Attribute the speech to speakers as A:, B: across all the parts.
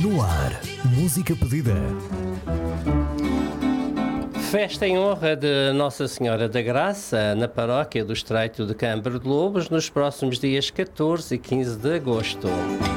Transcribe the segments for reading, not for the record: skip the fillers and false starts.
A: No ar, música pedida.
B: Festa em honra de Nossa Senhora da Graça na paróquia do Estreito de Câmara de Lobos nos próximos dias 14 e 15 de agosto.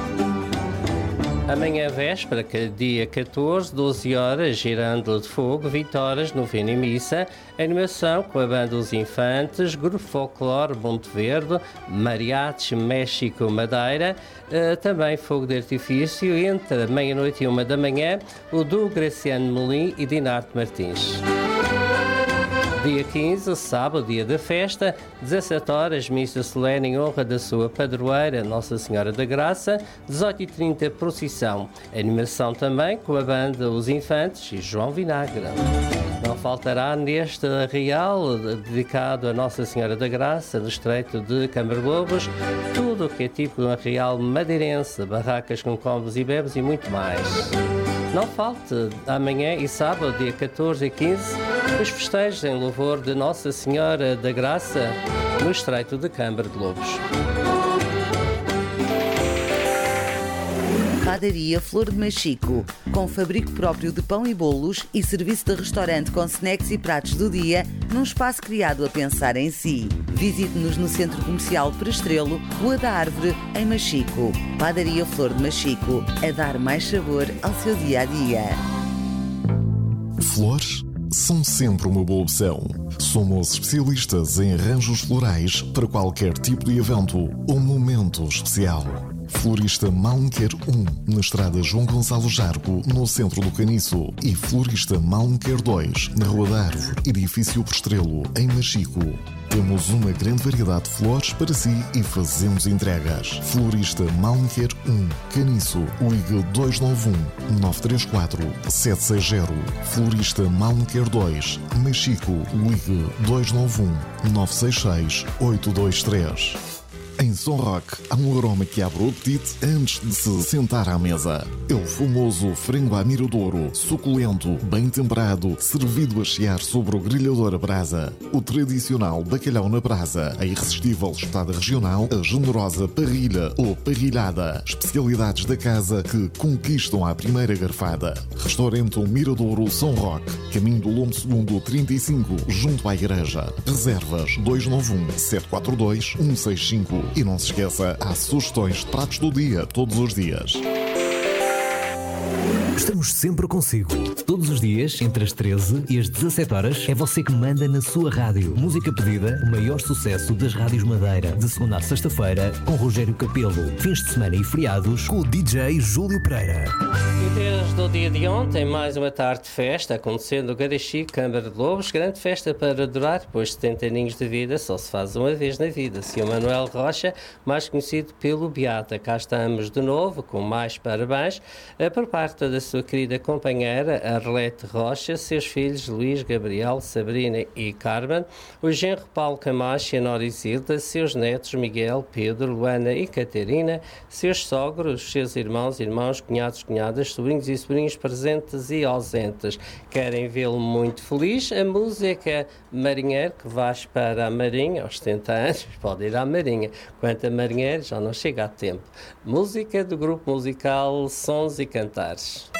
B: Amanhã véspera, dia 14, 12 horas, girando de fogo, 20 horas, novena e missa, animação com a banda Os Infantes, Grupo Folclore Monte Verde, Mariachi México Madeira, também fogo de artifício, entre meia-noite e 1 da manhã, o do Graciano Melim e Dinarte Martins. Dia 15, sábado, dia da festa, 17 horas, missa solene em honra da sua padroeira, Nossa Senhora da Graça, 18h30, procissão. Animação também com a banda Os Infantes e João Vinagre. Não faltará neste arraial dedicado a Nossa Senhora da Graça, no Estreito de Câmara de Lobos, tudo o que é tipo de um arraial madeirense, barracas com combos e bebes e muito mais. Não falte amanhã e sábado, dia 14 e 15, os festejos em louvor de Nossa Senhora da Graça no Estreito de Câmara de Lobos.
C: Padaria Flor de Machico, com fabrico próprio de pão e bolos e serviço de restaurante com snacks e pratos do dia, num espaço criado a pensar em si. Visite-nos no Centro Comercial Prestrelo, Rua da Árvore, em Machico. Padaria Flor de Machico, a dar mais sabor ao seu dia-a-dia.
D: Flores são sempre uma boa opção. Somos especialistas em arranjos florais para qualquer tipo de evento ou momento especial. Florista Malmequer 1, na estrada João Gonçalo Jargo, no centro do Caniço, e Florista Malmequer 2, na Rua da Árvore, edifício Prestrelo, em Machico. Temos uma grande variedade de flores para si e fazemos entregas. Florista Malmequer 1, Caniço, ligue 291-934-760. Florista Malmequer 2, Machico, ligue 291-966-823. Em São Roque, há um aroma que abre o apetite antes de se sentar à mesa. É o famoso frango à miradouro, suculento, bem temperado, servido a chiar sobre o grelhador a brasa. O tradicional bacalhau na brasa, a irresistível espetada regional, a generosa parrilha ou parrilhada. Especialidades da casa que conquistam à primeira garfada. Restaurante Miradouro São Roque, caminho do Lombo II 35, junto à igreja. Reservas 291-742-165. E não se esqueça, há sugestões de pratos do dia, todos os dias.
A: Estamos sempre consigo. Todos os dias, entre as 13 e as 17 horas, é você que manda na sua rádio. Música pedida, o maior sucesso das rádios Madeira. De segunda a sexta-feira, com Rogério Capelo. Fins de semana e feriados, com o DJ Júlio Pereira.
B: E desde o dia de ontem, mais uma tarde de festa, acontecendo no Garaxi, Câmara de Lobos. Grande festa para durar, pois 70 aninhos de vida só se faz uma vez na vida. Sr. Manuel Rocha, mais conhecido pelo Beata. Cá estamos de novo, com mais parabéns, por parte da sua querida companheira Arlete Rocha, seus filhos Luís, Gabriel, Sabrina e Carmen, o genro Paulo Camacho e a Nora Isilda, seus netos Miguel, Pedro, Luana e Catarina, seus sogros, seus irmãos, cunhados, cunhadas, sobrinhos e sobrinhos presentes e ausentes. Querem vê-lo muito feliz. A música Marinheiro, que vais para a Marinha, aos 70 anos, pode ir à Marinha. Quanto a Marinheiro, já não chega a tempo. Música do grupo musical Sons e Cantares.